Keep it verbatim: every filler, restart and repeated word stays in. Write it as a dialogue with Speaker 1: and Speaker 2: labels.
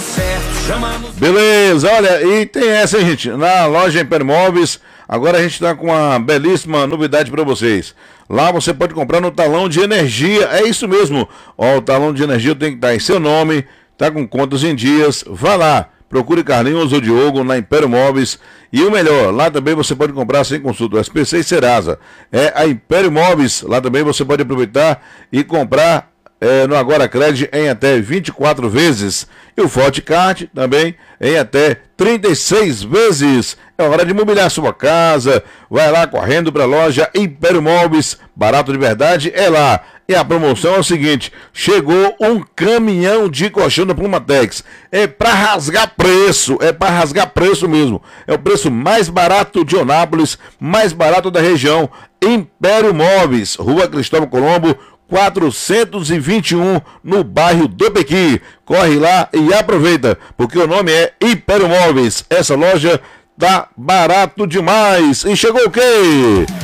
Speaker 1: certo, chamamos...
Speaker 2: Beleza, olha, e tem essa, hein, gente, na loja Império Móveis, agora a gente está com uma belíssima novidade para vocês. Lá você pode comprar no talão de energia, é isso mesmo, ó, o talão de energia tem que estar em seu nome, tá com contas em dias, vá lá. Procure Carlinhos ou Diogo na Império Móveis. E o melhor, lá também você pode comprar sem consulta, o S P C e Serasa. É a Império Móveis, lá também você pode aproveitar e comprar é, no Agora Cred em até vinte e quatro vezes. E o Forte Card também em até trinta e seis vezes. É hora de mobiliar sua casa. Vai lá correndo para a loja Império Móveis. Barato de verdade é lá. E a promoção é o seguinte: chegou um caminhão de colchão da Plumatex. É para rasgar preço, é para rasgar preço mesmo. É o preço mais barato de Onápolis, mais barato da região. Império Móveis, Rua Cristóvão Colombo, quatrocentos e vinte e um, no bairro do Pequi. Corre lá e aproveita, porque o nome é Império Móveis. Essa loja tá barato demais. E chegou o quê?